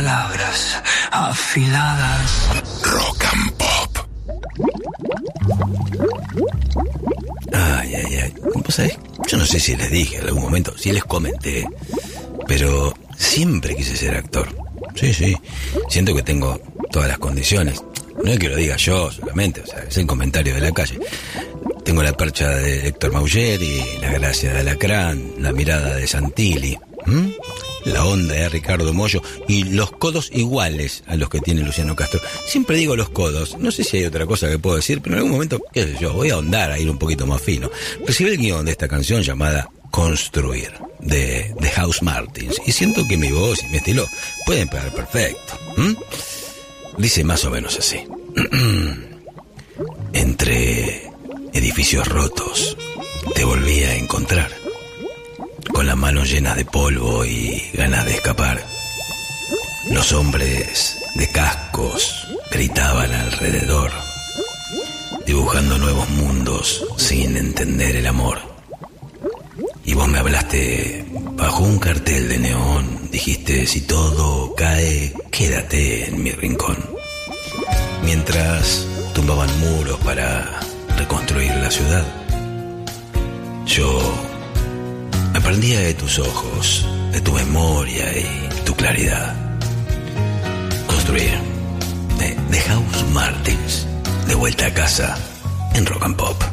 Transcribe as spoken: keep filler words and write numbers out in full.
palabras afiladas. Rock and Pop. Ay, ay, ay. ¿Vos sabés? Yo no sé si les dije en algún momento, si les comenté, pero siempre quise ser actor. Sí, sí. Siento que tengo todas las condiciones. No es que lo diga yo solamente, o sea, es el comentario de la calle. Tengo la percha de Héctor Maugeri, la gracia de Alacrán, la mirada de Santilli, ¿m? la onda de Ricardo Mollo y los codos iguales a los que tiene Luciano Castro. Siempre digo los codos, no sé si hay otra cosa que puedo decir, pero en algún momento, qué sé yo, voy a ahondar, a ir un poquito más fino. Recibí el guión de esta canción llamada Construir, de, de House Martins, y siento que mi voz y mi estilo pueden pegar perfecto. ¿m? Dice más o menos así. Entre edificios rotos te volví a encontrar, con las manos llenas de polvo y ganas de escapar. Los hombres de cascos gritaban alrededor, dibujando nuevos mundos sin entender el amor. Y vos me hablaste bajo un cartel de neón, dijiste: si todo cae, quédate en mi rincón. Mientras tumbaban muros para reconstruir la ciudad, yo aprendía de tus ojos, de tu memoria y tu claridad. Construir, de, de House Martins, de vuelta a casa en Rock and Pop.